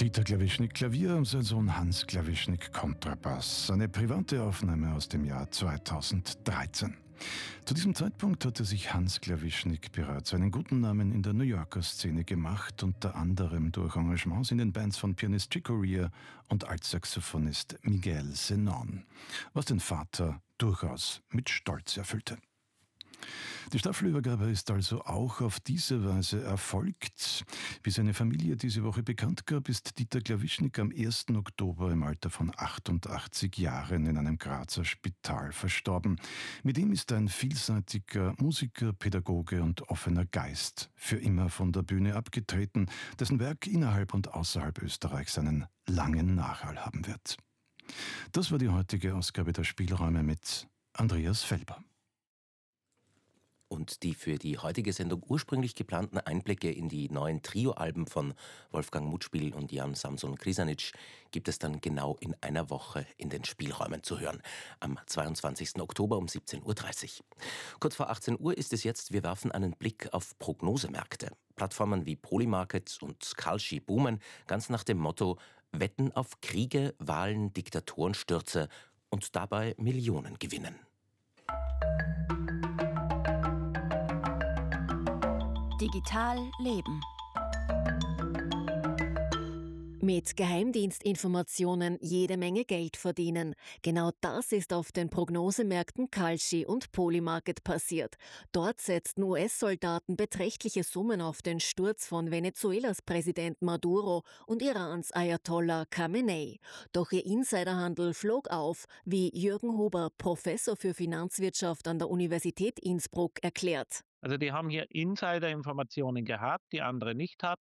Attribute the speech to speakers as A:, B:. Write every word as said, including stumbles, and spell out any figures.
A: Dieter Klawischnik Klavier und sein Sohn Hans Klawischnik Kontrabass. Eine private Aufnahme aus dem Jahr zweitausenddreizehn. Zu diesem Zeitpunkt hatte sich Hans Klawischnik bereits einen guten Namen in der New Yorker Szene gemacht, unter anderem durch Engagements in den Bands von Pianist Chick Corea und Altsaxophonist Miguel Zenón, was den Vater durchaus mit Stolz erfüllte. Die Staffelübergabe ist also auch auf diese Weise erfolgt. Wie seine Familie diese Woche bekannt gab, ist Dieter Klawischnik am ersten Oktober im Alter von achtundachtzig Jahren in einem Grazer Spital verstorben. Mit ihm ist ein vielseitiger Musiker, Pädagoge und offener Geist für immer von der Bühne abgetreten, dessen Werk innerhalb und außerhalb Österreichs einen langen Nachhall haben wird. Das war die heutige Ausgabe der Spielräume mit Andreas Felber.
B: Und die für die heutige Sendung ursprünglich geplanten Einblicke in die neuen Trio-Alben von Wolfgang Mutspiel und Jan Samson Križanić gibt es dann genau in einer Woche in den Spielräumen zu hören, am zweiundzwanzigsten Oktober um siebzehn Uhr dreißig. Kurz vor achtzehn Uhr ist es jetzt, wir werfen einen Blick auf Prognosemärkte. Plattformen wie Polymarket und Kalshi boomen, ganz nach dem Motto Wetten auf Kriege, Wahlen, Diktatoren, Stürze und dabei Millionen gewinnen.
C: Digital leben.
D: Mit Geheimdienstinformationen jede Menge Geld verdienen. Genau das ist auf den Prognosemärkten Kalshi und Polymarket passiert. Dort setzten U S-Soldaten beträchtliche Summen auf den Sturz von Venezuelas Präsident Maduro und Irans Ayatollah Khamenei. Doch ihr Insiderhandel flog auf, wie Jürgen Huber, Professor für Finanzwirtschaft an der Universität Innsbruck, erklärt.
E: Also die haben hier Insider-Informationen gehabt, die andere nicht hatten.